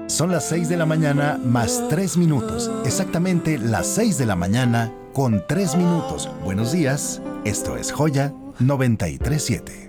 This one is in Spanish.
Son las 6 de la mañana más 3 minutos. Exactamente las 6 de la mañana con 3 minutos. Buenos días, esto es Joya 93.7.